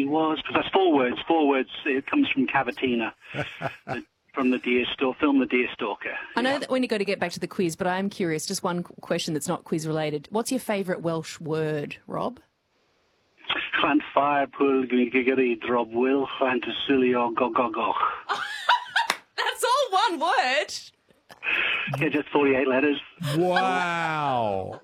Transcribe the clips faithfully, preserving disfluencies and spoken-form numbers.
was, because that's four words, four words. It comes from Cavatina, the, from the Deer Stalker, film The Deer Stalker. I know yeah. that when you got to get back to the quiz, but I am curious, just one question that's not quiz related. What's your favourite Welsh word, Rob? Chan ffair pwyl gigeri drob wil chan tysilio gogogoch. That's all one word. Yeah, just forty-eight letters. Wow.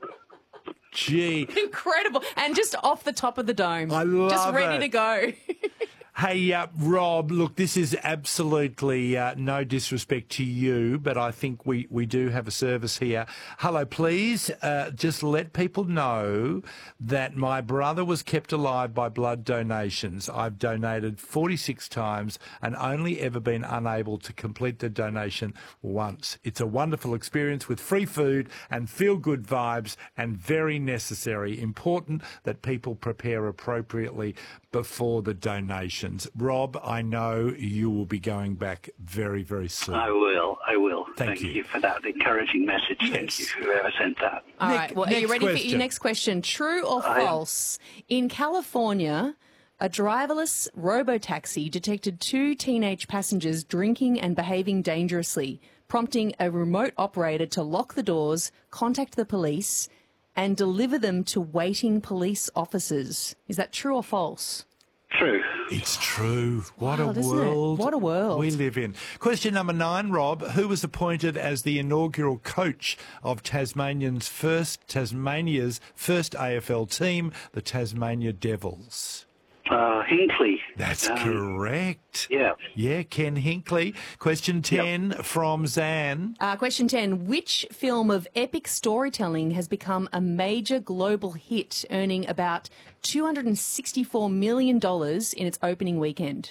Gee. Incredible. And just off the top of the dome. I love Just ready it. to go. Hey, uh, Rob, look, this is absolutely uh, no disrespect to you, but I think we, we do have a service here. Hello, please uh, just let people know that my brother was kept alive by blood donations. I've donated forty-six times and only ever been unable to complete the donation once. It's a wonderful experience with free food and feel-good vibes and very necessary. Important that people prepare appropriately before the donations. Rob, I know you will be going back very, very soon. I will, I will. Thank Thank you. you for that encouraging message. Yes. Thank you, whoever sent that. All Nick, right. Well, are you next ready for question. your next question? True or I am. false? In California, a driverless robotaxi detected two teenage passengers drinking and behaving dangerously, prompting a remote operator to lock the doors, contact the police, and deliver them to waiting police officers. Is that true or false? True. It's true. What Wild, a isn't it? world. What a world. we live in. Question number nine, Rob. Who was appointed as the inaugural coach of Tasmanian's first Tasmania's first A F L team, the Tasmania Devils? Uh, Hinkley. That's Um, correct. Yeah. Yeah, Ken Hinkley. Question ten from Zan. Uh, question ten. Which film of epic storytelling has become a major global hit, earning about two hundred sixty-four million dollars in its opening weekend?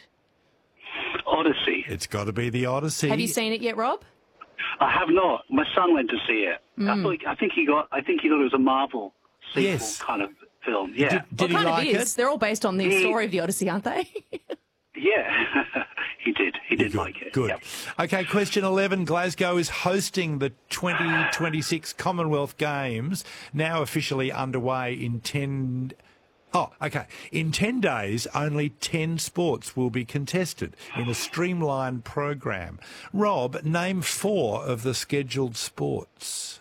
Odyssey. It's got to be the Odyssey. Have you seen it yet, Rob? I have not. My son went to see it. I, thought, I think he got. I think he thought it was a Marvel sequel Yes. kind of film. Yeah. Did, did he What kind like of is? it? They're all based on the He- story of the Odyssey, aren't they? Yeah. he did. He did Good, like it. Good. Yep. Okay, question eleven. Glasgow is hosting the twenty twenty-six Commonwealth Games, now officially underway in ten... Oh, okay. In ten days, only ten sports will be contested in a streamlined program. Rob, name four of the scheduled sports.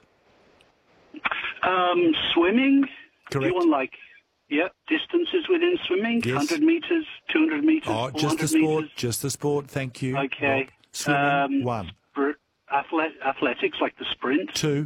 Um, swimming. Correct. You want like, yeah, distances within swimming? Yes. one hundred metres, two hundred metres, Oh, just the four hundred sport. metres. Just the sport. Thank you. Okay. Rob. Swimming, Um, one. Spr- athlet- athletics, like the sprint. Two.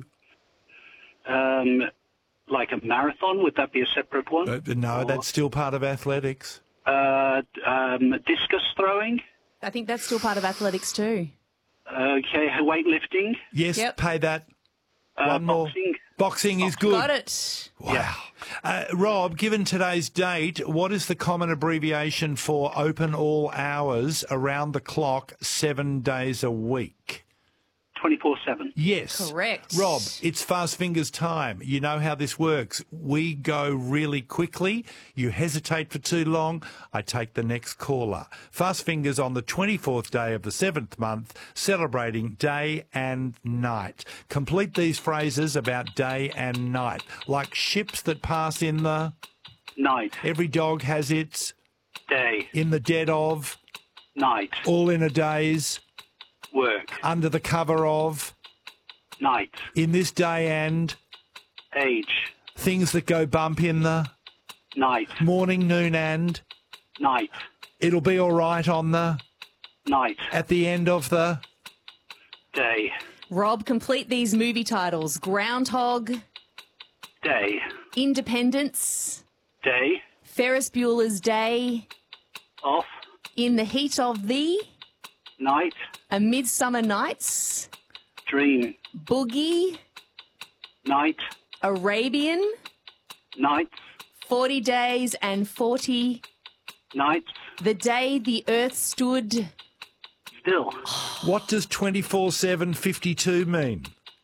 Um, like a marathon, would that be a separate one? Uh, no, Or, that's still part of athletics. Uh, um, discus throwing. I think that's still part of athletics too. Okay, weightlifting. Yes, Yep. pay that. Uh, One more. boxing. Boxing is good. Got it. Wow. Uh, Rob, given today's date, what is the common abbreviation for open all hours, around the clock, seven days a week? twenty-four seven. Yes. Correct. Rob, it's Fast Fingers time. You know how this works. We go really quickly. You hesitate for too long, I take the next caller. Fast Fingers on the twenty-fourth day of the seventh month, celebrating day and night. Complete these phrases about day and night. Like ships that pass in the... Night. Every dog has its... Day. In the dead of... Night. All in a days... Work. Under the cover of... Night. In this day and... Age. Things that go bump in the... Night. Morning, noon and... Night. It'll be all right on the... Night. At the end of the... Day. Rob, complete these movie titles. Groundhog, Day. Independence, Day. Ferris Bueller's Day, Off. In the Heat of the, Night. A Midsummer Nights, Dream. Boogie, Night. Arabian, Night. forty Days and forty, Night. The Day the Earth Stood. Still. What does twenty-four seven fifty-two mean?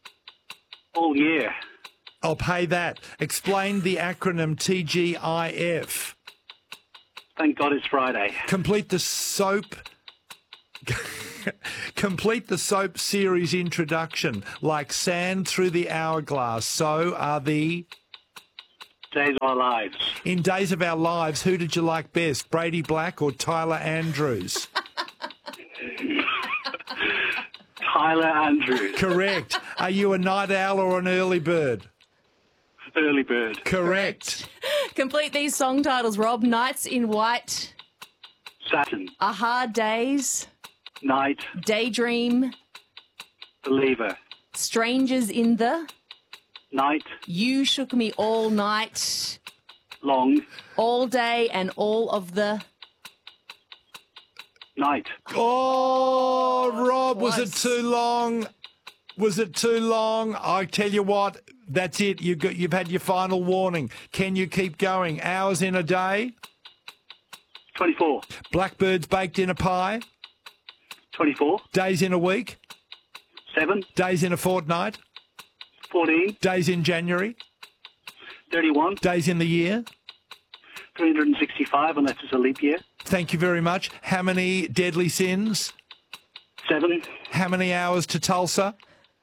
All year. I'll pay that. Explain the acronym T G I F. Thank God it's Friday. Complete the soap... Complete the soap series introduction. Like sand through the hourglass, so are the... Days of Our Lives. In Days of Our Lives, who did you like best, Brady Black or Tyler Andrews? Tyler Andrews. Correct. Are you a night owl or an early bird? Early bird. Correct. Complete these song titles, Rob. Nights in White, Saturn. A Hard Days, Night. Daydream, Believer. Strangers in the, Night. You Shook Me All Night, Long. All Day and All of the... Night. Oh, Rob, was it Close. too long? Was it too long? I tell you what, that's it. You've got, you've had your final warning. Can you keep going? Hours in a day? twenty-four. Blackbirds baked in a pie? twenty-four. Days in a week? seven. Days in a fortnight? fourteen. Days in January? thirty-one. Days in the year? three hundred sixty-five, unless it's a leap year. Thank you very much. How many deadly sins? seven. How many hours to Tulsa?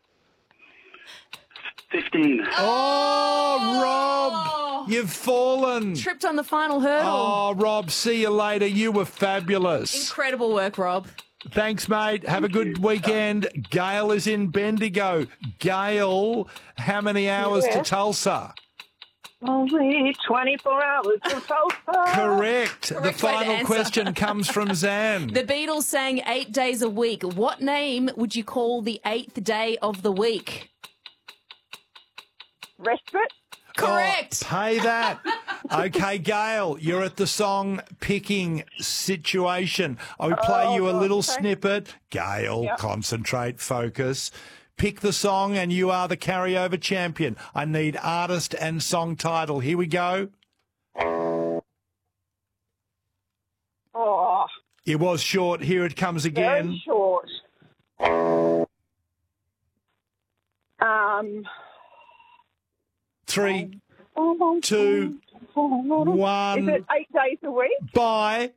fifteen. Oh, Rob, you've fallen. Tripped on the final hurdle. Oh, Rob, see you later. You were fabulous. Incredible work, Rob. Thanks, mate. Have a good weekend. Gail is in Bendigo. Gail, how many hours to Tulsa? Only twenty-four hours to Tulsa. Correct. The Correct way to final answer. question comes from Zan. The Beatles sang eight days a week. What name would you call the eighth day of the week? Respite. Correct. Oh, pay that. Okay, Gail, you're at the song picking situation. I will play Oh, you a little okay. snippet. Gail, Yep. concentrate, focus. Pick the song and you are the carryover champion. I need artist and song title. Here we go. Oh, It was short. Here it comes again. very short. Um. Three, two, Is one. it eight days a week? Bye.